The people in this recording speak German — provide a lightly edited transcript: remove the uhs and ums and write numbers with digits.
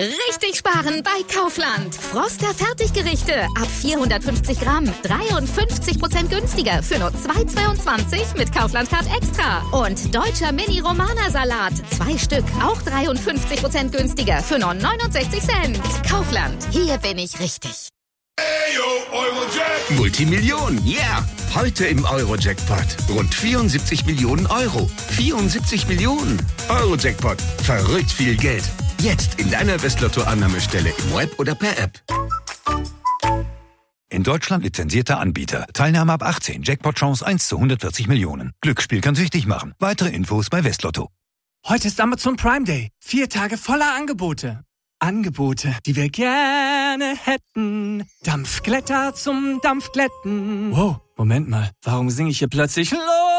Richtig sparen bei Kaufland. Froster Fertiggerichte ab 450 Gramm. 53% günstiger für nur 2,22 mit Kaufland Card Extra. Und deutscher Mini-Romana-Salat. 2 Stück, auch 53% günstiger für nur 69 Cent. Kaufland, hier bin ich richtig. Multimillion, yeah! Heute im Euro-Jackpot. Rund 74 Millionen Euro. 74 Millionen. Euro-Jackpot. Verrückt viel Geld. Jetzt in deiner Westlotto-Annahmestelle im Web oder per App. In Deutschland lizenzierter Anbieter. Teilnahme ab 18. Jackpot-Chance 1 zu 140 Millionen. Glücksspiel kann süchtig machen. Weitere Infos bei Westlotto. Heute ist Amazon Prime Day. 4 Tage voller Angebote. Angebote, die wir gerne hätten. Dampfglätter zum Dampfglätten. Wow, Moment mal. Warum singe ich hier plötzlich